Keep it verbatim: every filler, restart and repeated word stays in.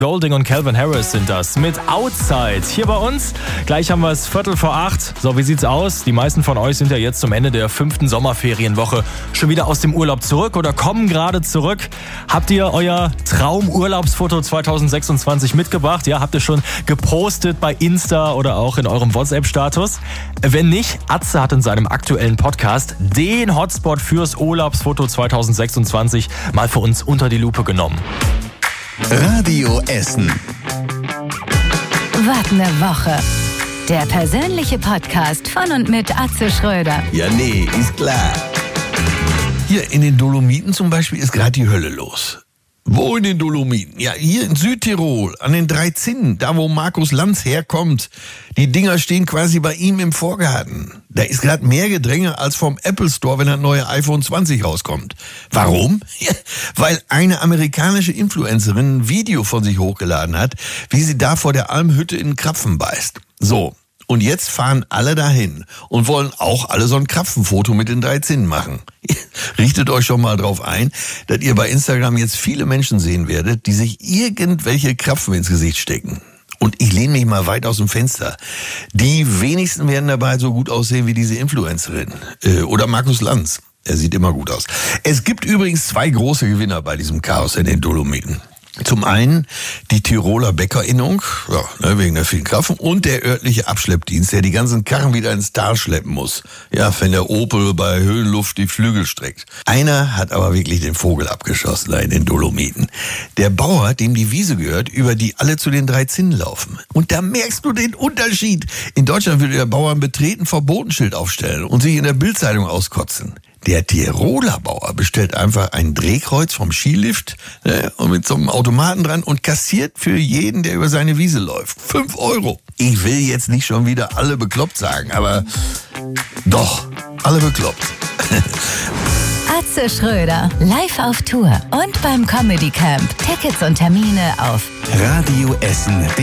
Golding und Calvin Harris sind das mit Outside. Hier bei uns, gleich haben wir es Viertel vor acht. So, wie sieht's aus? Die meisten von euch sind ja jetzt zum Ende der fünften Sommerferienwoche schon wieder aus dem Urlaub zurück oder kommen gerade zurück. Habt ihr euer Traumurlaubsfoto zwanzig sechsundzwanzig mitgebracht? Ja, habt ihr schon gepostet bei Insta oder auch in eurem WhatsApp-Status? Wenn nicht, Atze hat in seinem aktuellen Podcast den Hotspot fürs Urlaubsfoto zwanzig sechsundzwanzig mal für uns unter die Lupe genommen. Radio Essen. Wart ne Woche. Der persönliche Podcast von und mit Atze Schröder. Ja, nee, ist klar. Hier in den Dolomiten zum Beispiel ist gerade die Hölle los. Wo in den Dolomiten? Ja, hier in Südtirol, an den drei Zinnen, da wo Markus Lanz herkommt. Die Dinger stehen quasi bei ihm im Vorgarten. Da ist gerade mehr Gedränge als vom Apple Store, wenn das neue iPhone zwanzig rauskommt. Warum? Ja, weil eine amerikanische Influencerin ein Video von sich hochgeladen hat, wie sie da vor der Almhütte in Krapfen beißt. So. Und jetzt fahren alle dahin und wollen auch alle so ein Krapfenfoto mit den drei Zinnen machen. Richtet euch schon mal drauf ein, dass ihr bei Instagram jetzt viele Menschen sehen werdet, die sich irgendwelche Krapfen ins Gesicht stecken. Und ich lehne mich mal weit aus dem Fenster. Die wenigsten werden dabei so gut aussehen wie diese Influencerin. Äh, oder Markus Lanz. Er sieht immer gut aus. Es gibt übrigens zwei große Gewinner bei diesem Chaos in den Dolomiten. Zum einen die Tiroler Bäckerinnung, ja, ne, wegen der vielen Krapfen, und der örtliche Abschleppdienst, der die ganzen Karren wieder ins Tal schleppen muss. Ja, wenn der Opel bei Höhenluft die Flügel streckt. Einer hat aber wirklich den Vogel abgeschossen da in den Dolomiten. Der Bauer, dem die Wiese gehört, über die alle zu den drei Zinnen laufen. Und da merkst du den Unterschied. In Deutschland würde der Bauer ein betreten Verbotenschild aufstellen und sich in der Bildzeitung auskotzen. Der Tiroler Bauer bestellt einfach ein Drehkreuz vom Skilift ne, und mit so einem Automaten dran und kassiert für jeden, der über seine Wiese läuft, fünf Euro. Ich will jetzt nicht schon wieder alle bekloppt sagen, aber doch, alle bekloppt. Atze Schröder, live auf Tour und beim Comedy Camp. Tickets und Termine auf Radio Essen.